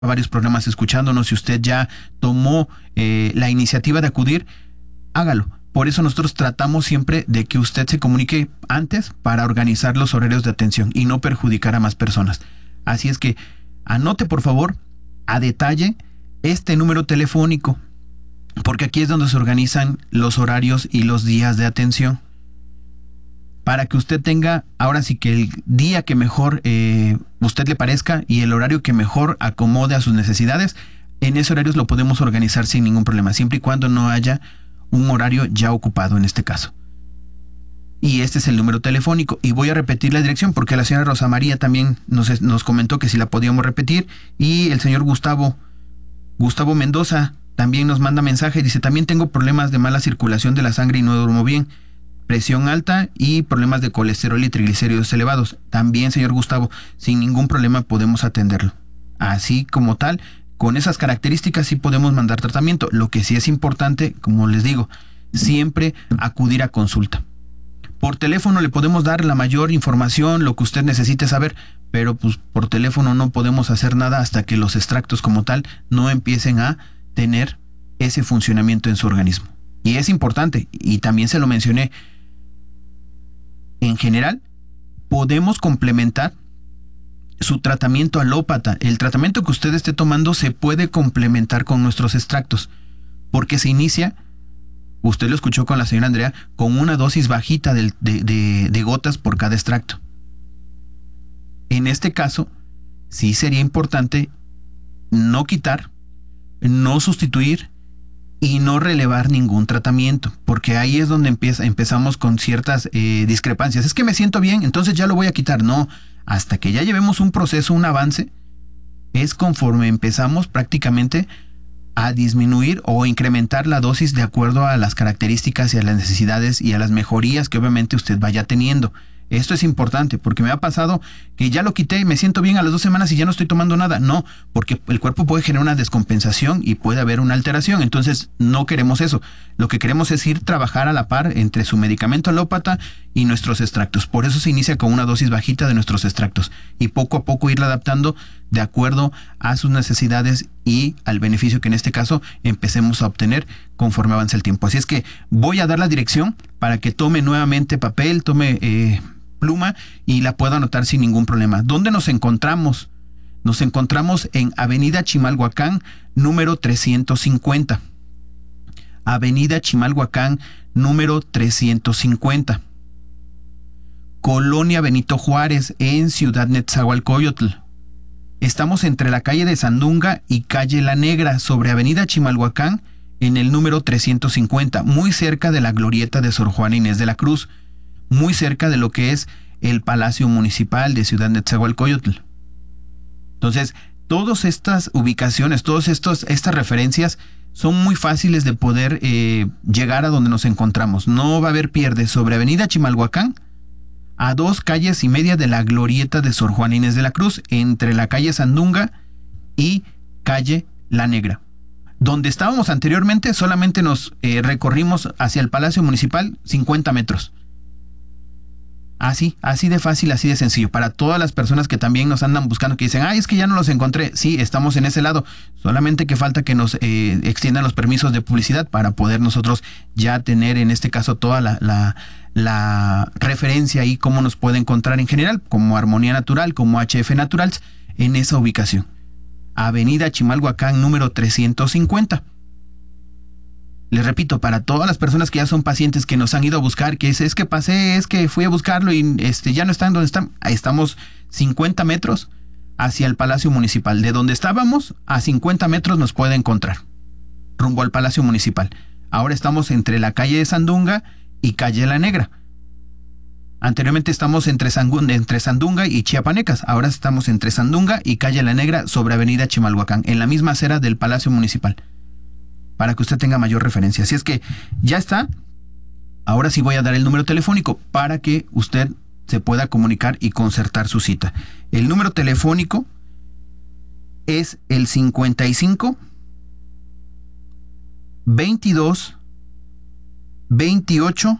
varios programas escuchándonos. Si usted ya tomó la iniciativa de acudir, hágalo. Por eso nosotros tratamos siempre de que usted se comunique antes para organizar los horarios de atención y no perjudicar a más personas. Así es que anote, por favor, a detalle este número telefónico, porque aquí es donde se organizan los horarios y los días de atención, para que usted tenga ahora sí que el día que mejor usted le parezca y el horario que mejor acomode a sus necesidades. En ese horario lo podemos organizar sin ningún problema, siempre y cuando no haya un horario ya ocupado en este caso. Y este es el número telefónico. Y voy a repetir la dirección porque la señora Rosa María también nos comentó que si la podíamos repetir. Y el señor Gustavo Mendoza también nos manda mensaje. Dice, también tengo problemas de mala circulación de la sangre y no duermo bien. Presión alta y problemas de colesterol y triglicéridos elevados. También, señor Gustavo, sin ningún problema podemos atenderlo. Así como tal, con esas características sí podemos mandar tratamiento. Lo que sí es importante, como les digo, siempre acudir a consulta. Por teléfono le podemos dar la mayor información, lo que usted necesite saber, pero pues por teléfono no podemos hacer nada hasta que los extractos como tal no empiecen a tener ese funcionamiento en su organismo. Y es importante, y también se lo mencioné, en general podemos complementar su tratamiento alópata. El tratamiento que usted esté tomando se puede complementar con nuestros extractos, porque se inicia, usted lo escuchó con la señora Andrea, con una dosis bajita de gotas por cada extracto. En este caso, sí sería importante no quitar, no sustituir y no relevar ningún tratamiento, porque ahí es donde empezamos con ciertas discrepancias. Es que me siento bien, entonces ya lo voy a quitar. No, hasta que ya llevemos un proceso, un avance, es conforme empezamos prácticamente a disminuir o incrementar la dosis de acuerdo a las características y a las necesidades y a las mejorías que obviamente usted vaya teniendo. Esto es importante porque me ha pasado que ya lo quité y me siento bien a las 2 semanas y ya no estoy tomando nada. No, porque el cuerpo puede generar una descompensación y puede haber una alteración. Entonces no queremos eso. Lo que queremos es ir trabajar a la par entre su medicamento alópata y nuestros extractos. Por eso se inicia con una dosis bajita de nuestros extractos y poco a poco irla adaptando de acuerdo a sus necesidades y al beneficio que en este caso empecemos a obtener conforme avance el tiempo. Así es que voy a dar la dirección para que tome nuevamente papel, tome pluma y la pueda anotar sin ningún problema. ¿Dónde nos encontramos? Nos encontramos en Avenida Chimalhuacán, número 350. Avenida Chimalhuacán, número 350. Colonia Benito Juárez, en Ciudad Nezahualcóyotl. Estamos entre la calle de Sandunga y calle La Negra, sobre Avenida Chimalhuacán, en el número 350, muy cerca de la glorieta de Sor Juana Inés de la Cruz, muy cerca de lo que es el Palacio Municipal de Ciudad Nezahualcóyotl. Entonces, todas estas ubicaciones, estas referencias son muy fáciles de poder llegar a donde nos encontramos. No va a haber pierde. Sobre Avenida Chimalhuacán, a 2 calles y media de la glorieta de Sor Juana Inés de la Cruz, entre la calle Sandunga y calle La Negra. Donde estábamos anteriormente, solamente nos recorrimos hacia el Palacio Municipal 50 metros. Así de fácil, así de sencillo. Para todas las personas que también nos andan buscando, que dicen, es que ya no los encontré. Sí, estamos en ese lado. Solamente que falta que nos extiendan los permisos de publicidad para poder nosotros ya tener, en este caso, toda la referencia y cómo nos puede encontrar en general, como Armonía Natural, como HF Naturals, en esa ubicación. Avenida Chimalhuacán, número 350. Les repito, para todas las personas que ya son pacientes, que nos han ido a buscar, que es que pasé, es que fui a buscarlo y ya no están donde están. Ahí estamos 50 metros hacia el Palacio Municipal. De donde estábamos, a 50 metros nos puede encontrar, rumbo al Palacio Municipal. Ahora estamos entre la calle de Sandunga y calle La Negra. Anteriormente estamos entre Sandunga y Chiapanecas. Ahora estamos entre Sandunga y calle La Negra, sobre Avenida Chimalhuacán, en la misma acera del Palacio Municipal, para que usted tenga mayor referencia. Así es que ya está. Ahora sí voy a dar el número telefónico para que usted se pueda comunicar y concertar su cita. El número telefónico es el 55 22 28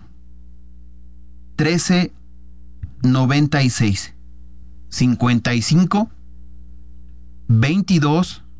13 96. 55 22